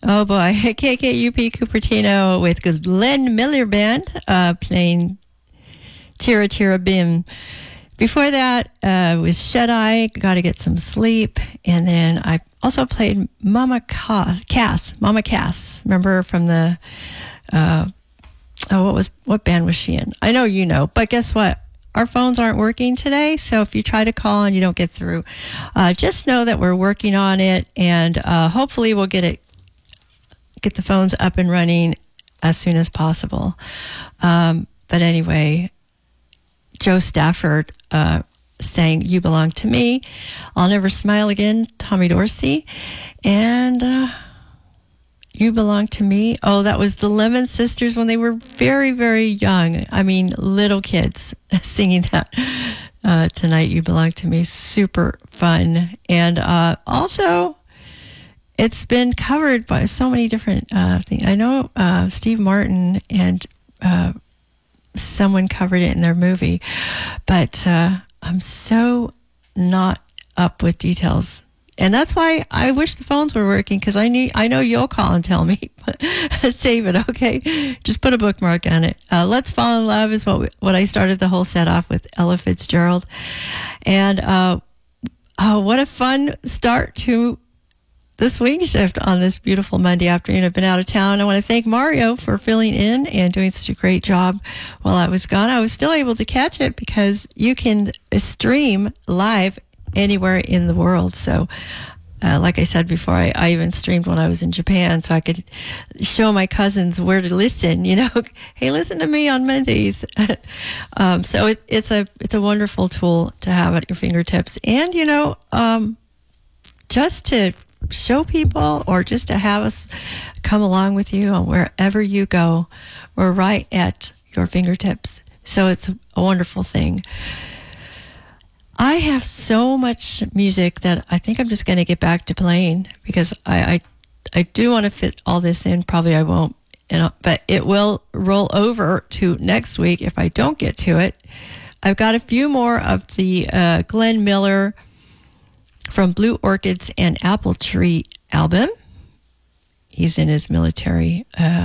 Oh boy, KKUP Cupertino with Glenn Miller Band playing Chira Chira Bim. Before that was Shut Eye, Gotta Get Some Sleep. And then I also played Mama Cass. Remember from the, what band was she in? I know you know, but guess what? Our phones aren't working today, so if you try to call and you don't get through, just know that we're working on it, and hopefully we'll get the phones up and running as soon as possible. But anyway, Joe Stafford sang You Belong to Me, I'll Never Smile Again, Tommy Dorsey, and You Belong to Me. Oh, that was the Lemon Sisters when they were very, very young. I mean, little kids singing that tonight, You Belong to Me. Super fun. And also, it's been covered by so many different things. I know Steve Martin and someone covered it in their movie, but I'm so not up with details. And that's why I wish the phones were working, because I know you'll call and tell me. Save it, okay? Just put a bookmark on it. Let's Fall in Love is what I started the whole set off with, Ella Fitzgerald. And what a fun start to the swing shift on this beautiful Monday afternoon. I've been out of town. I want to thank Mario for filling in and doing such a great job while I was gone. I was still able to catch it because you can stream live anywhere in the world. So like I said before, I even streamed when I was in Japan, so I could show my cousins where to listen, hey, listen to me on Mondays. So it's a wonderful tool to have at your fingertips. And just to show people, or just to have us come along with you on wherever you go, we're right at your fingertips. So it's a wonderful thing. I have so much music that I think I'm just going to get back to playing, because I do want to fit all this in. Probably I won't, but it will roll over to next week if I don't get to it. I've got a few more of the Glenn Miller from Blue Orchids and Apple Tree album. He's in his military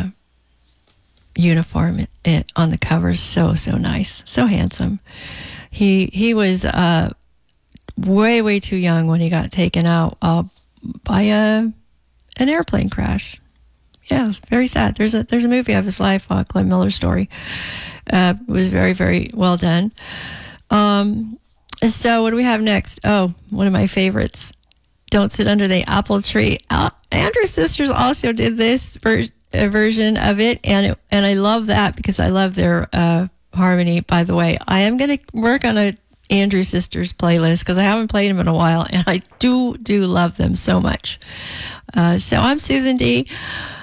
uniform on the cover. So nice, so handsome. He was way too young when he got taken out by an airplane crash. Yeah, it was very sad. There's a movie of his life, Glenn Miller's story. It was very, very well done. So what do we have next? Oh, one of my favorites, Don't Sit Under the Apple Tree. Andrews Sisters also did this version of it, and I love that because I love their harmony. By the way, I am going to work on a Andrews Sisters playlist because I haven't played them in a while, and I do love them so much. So I'm Susan D.